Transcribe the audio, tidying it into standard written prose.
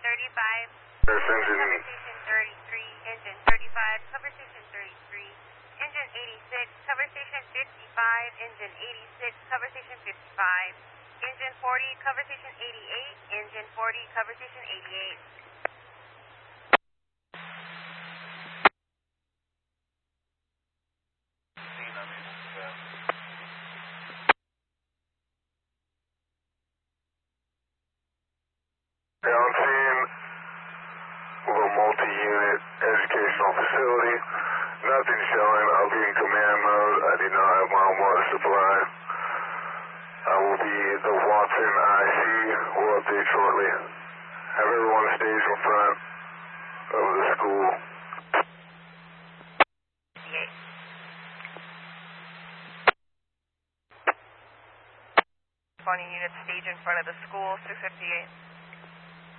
35. This engine. Conversation 33. Engine 35. Conversation 33. Engine 86. Conversation 55. Engine 86. Conversation 55. Engine 40. Conversation 88. Engine 40. Conversation 88. Ground scene of a multi-unit educational facility. Nothing showing. I'll be in command mode. I do not have my own water supply. I will be the Watson IC. We'll update shortly. Have everyone stage in front of the school. 20 units stage in front of the school, 258.